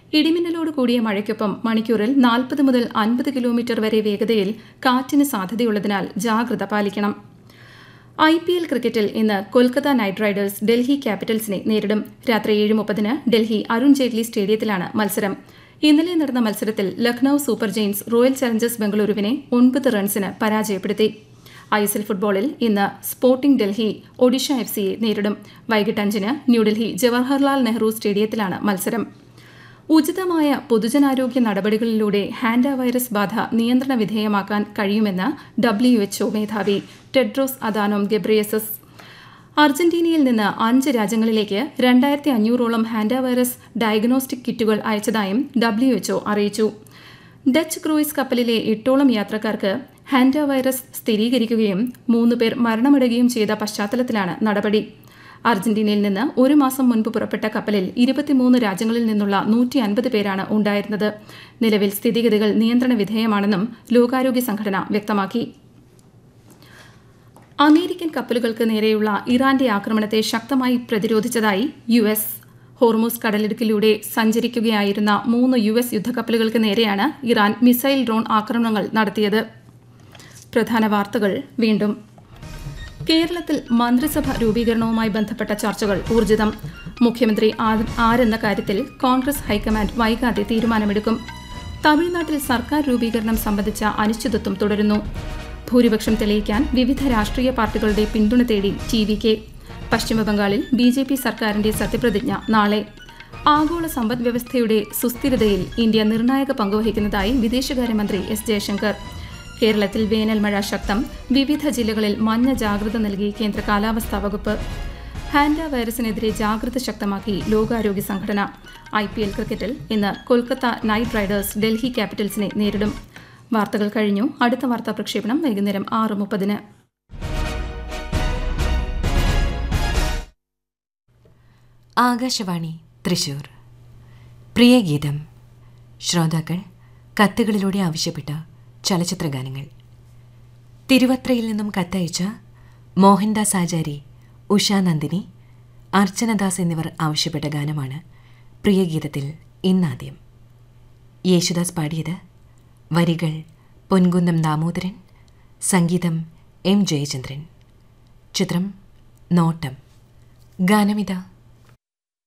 ഇടിമിന്നലോട് കൂടിയ മഴയ്ക്കൊപ്പം മണിക്കൂറിൽ 40 മുതൽ 50 കിലോമീറ്റർ വരെ വേഗതയിൽ കാറ്റിന് സാധ്യതയുള്ളതിനാൽ ജാഗ്രത പാലിക്കണം. IPL ക്രിക്കറ്റിൽ ഇന്ന് കൊൽക്കത്ത നൈറ്റ് റൈഡേഴ്സ് ഡൽഹി ക്യാപിറ്റൽസിനെ നേരിടും. രാത്രി 7:30 ഡൽഹി അരുൺ ജെയ്റ്റ്ലി സ്റ്റേഡിയത്തിലാണ് മത്സരം. ഇന്നലെ നടന്ന മത്സരത്തിൽ Lucknow super Jains royal Challengers ബംഗളൂരുവിനെ 9 റൺസിന് പരാജയപ്പെടുത്തി. ISL ഫുട്ബോളിൽ ഇന്ന് സ്പോർട്ടിംഗ് ഡൽഹി ഒഡീഷ FCയെ നേരിടും. വൈകിട്ട് 5-ന് ന്യൂഡൽഹി ജവഹർലാൽ നെഹ്റു സ്റ്റേഡിയത്തിലാണ് മത്സരം. ഉചിതമായ പൊതുജനാരോഗ്യ നടപടികളിലൂടെ ഹാൻഡ വൈറസ് ബാധ നിയന്ത്രണ വിധേയമാക്കാൻ കഴിയുമെന്ന് WHO മേധാവി ടെഡ്രോസ് അദാനോം ഗെബ്രിയേസസ്. അർജന്റീനയിൽ നിന്ന് 5 രാജ്യങ്ങളിലേക്ക് 2500ഓളം ഹാൻഡ വൈറസ് ഡയഗ്നോസ്റ്റിക് കിറ്റുകൾ അയച്ചതായും WHO അറിയിച്ചു. ഡച്ച് ക്രൂയിസ് കപ്പലിലെ 8ഓളം യാത്രക്കാർക്ക് ഹാൻഡ വൈറസ് സ്ഥിരീകരിക്കുകയും 3 പേർ മരണമടയുകയും ചെയ്ത പശ്ചാത്തലത്തിലാണ് നടപടി. അർജന്റീനയിൽ നിന്ന് 1 മാസം മുൻപ് പുറപ്പെട്ട കപ്പലിൽ 23 രാജ്യങ്ങളിൽ നിന്നുള്ള 150 പേരാണ് ഉണ്ടായിരുന്നത്. നിലവിൽ സ്ഥിതിഗതികൾ നിയന്ത്രണ വിധേയമാണെന്നും ലോകാരോഗ്യ സംഘടന വ്യക്തമാക്കി. അമേരിക്കൻ കപ്പലുകൾക്ക് നേരെയുള്ള ഇറാന്റെ ആക്രമണത്തെ ശക്തമായി പ്രതിരോധിച്ചതായി US. ഹോർമൂസ് കടലിടുക്കിലൂടെ സഞ്ചരിക്കുകയായിരുന്ന 3 US യുദ്ധക്കപ്പലുകൾക്ക് നേരെയാണ് ഇറാൻ മിസൈൽ ഡ്രോൺ ആക്രമണങ്ങൾ നടത്തിയത്. പ്രധാന വാർത്തകൾ വീണ്ടും. കേരളത്തിൽ മന്ത്രിസഭ രൂപീകരണവുമായി ബന്ധപ്പെട്ട ചർച്ചകൾ ഊർജിതം. മുഖ്യമന്ത്രി ആരെന്ന കാര്യത്തിൽ കോൺഗ്രസ് ഹൈക്കമാൻഡ് വൈകാതെ തീരുമാനമെടുക്കും. തമിഴ്നാട്ടിൽ സർക്കാർ രൂപീകരണം സംബന്ധിച്ച അനിശ്ചിതത്വം തുടരുന്നു. ഭൂരിപക്ഷം തെളിയിക്കാൻ വിവിധ രാഷ്ട്രീയ പാർട്ടികളുടെ പിന്തുണ തേടി TVK. പശ്ചിമബംഗാളിൽ BJP സർക്കാരിന്റെ സത്യപ്രതിജ്ഞ നാളെ. ആഗോള സമ്പദ് വ്യവസ്ഥയുടെ സുസ്ഥിരതയിൽ ഇന്ത്യ നിർണായക പങ്കുവഹിക്കുന്നതായി വിദേശകാര്യമന്ത്രി S. ജയശങ്കർ. കേരളത്തിൽ വേനൽ മഴ ശക്തം. വിവിധ ജില്ലകളിൽ മഞ്ഞ ജാഗ്രത നൽകി കേന്ദ്ര കാലാവസ്ഥാ വകുപ്പ്. ഹാൻഡ വൈറസിനെതിരെ ജാഗ്രത ശക്തമാക്കി ലോകാരോഗ്യ സംഘടന. IPL ക്രിക്കറ്റിൽ ഇന്ന് കൊൽക്കത്ത നൈറ്റ് റൈഡേഴ്സ് ഡൽഹി ക്യാപിറ്റൽസിനെ നേരിടും. വാർത്തകൾ കഴിഞ്ഞു. അടുത്ത വാർത്താ പ്രക്ഷേപണം വൈകുന്നേരം 6:30. ആകാശവാണി തൃശൂർ. പ്രിയഗീതം. ശ്രോതാക്കൾ കത്തുകളിലൂടെ ആവശ്യപ്പെട്ട ചലച്ചിത്രഗാനങ്ങൾ. തിരുവത്രയിൽ നിന്നും കത്തയച്ച മോഹൻദാസ് ആചാരി, ഉഷാനന്ദിനി, അർച്ചനദാസ് എന്നിവർ ആവശ്യപ്പെട്ട ഗാനമാണ് പ്രിയഗീതത്തിൽ ഇന്നാദ്യം. യേശുദാസ് പാടിയത്. വരികൾ പൊൻകുന്നം ദാമോദരൻ, സംഗീതം M. ജയചന്ദ്രൻ. ചിത്രം നോട്ടം. ഗാനമിത